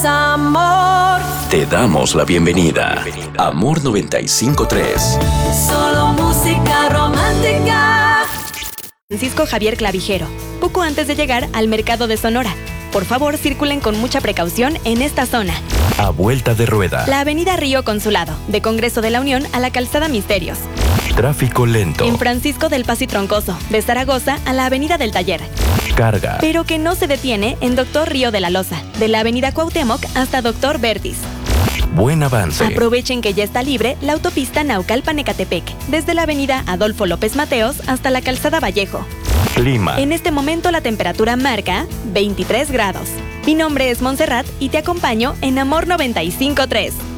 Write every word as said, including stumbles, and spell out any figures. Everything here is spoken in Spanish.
es amor. Te damos la bienvenida. Amor noventa y cinco punto tres. Solo música romántica. Francisco Javier Clavijero, poco antes de llegar al mercado de Sonora. Por favor, circulen con mucha precaución en esta zona. A vuelta de rueda. La avenida Río Consulado, de Congreso de la Unión a la calzada Misterios. Tráfico lento. En Francisco del Paso y Troncoso, de Zaragoza a la avenida del Taller. Carga. Pero que no se detiene en Doctor Río de la Loza, de la avenida Cuauhtémoc hasta Doctor Vertis. Buen avance. Aprovechen que ya está libre la autopista Naucalpan-Ecatepec, desde la avenida Adolfo López Mateos hasta la calzada Vallejo. Clima. En este momento la temperatura marca veintitrés grados. Mi nombre es Montserrat y te acompaño en Amor noventa y cinco punto tres.